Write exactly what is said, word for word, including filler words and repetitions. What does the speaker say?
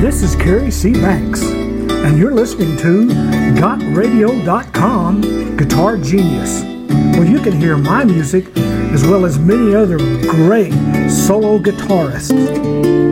This is Kerry C. Banks, and you're listening to got radio dot com Guitar Genius, where you can hear my music as well as many other great solo guitarists.